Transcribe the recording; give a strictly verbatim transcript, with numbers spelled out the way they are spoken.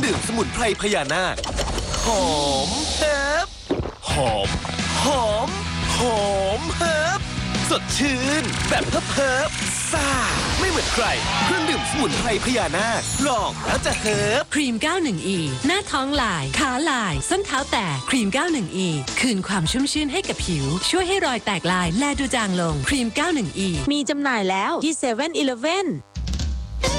ดื่มสมุนไพรพญานาคหอมเฮิบหอมหอมหอมเฮิบสดชื่นแบบเฮิบเฮิบซ่าไม่เหมือนใครเครื่องดื่มสมุนไพรพญานาคลองแล้วจะเฮิบครีม เก้าสิบเอ็ด อี หน้าท้องลายขาลายส้นเท้าแตกครีม เก้าสิบเอ็ด อี คืนความชุ่มชื่นให้กับผิวช่วยให้รอยแตกลายแลดูจางลงครีม เก้าสิบเอ็ด อีมีจำหน่ายแล้วที่ เซเว่น อีเลฟเว่น